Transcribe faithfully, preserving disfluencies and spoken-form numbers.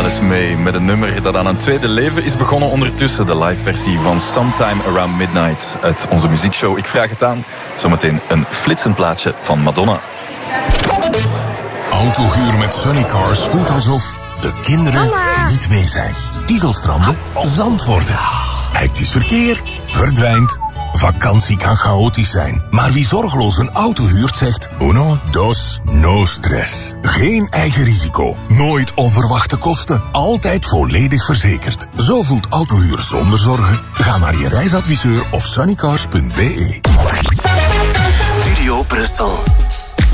Alice May met een nummer dat aan een tweede leven is begonnen ondertussen. De live versie van Sometime Around Midnight uit onze muziekshow. Ik vraag het aan. Zometeen een flitsend plaatje van Madonna. Autohuur met Sunnycars voelt alsof de kinderen Mama. niet mee zijn. Dieselstranden, zand worden. Hectisch verkeer, verdwijnt. Vakantie kan chaotisch zijn. Maar wie zorgeloos een auto huurt zegt uno, dos, no stress. Geen eigen risico. Nooit onverwachte kosten. Altijd volledig verzekerd. Zo voelt autohuur zonder zorgen. Ga naar je reisadviseur of sunnycars punt b e. Studio Brussel.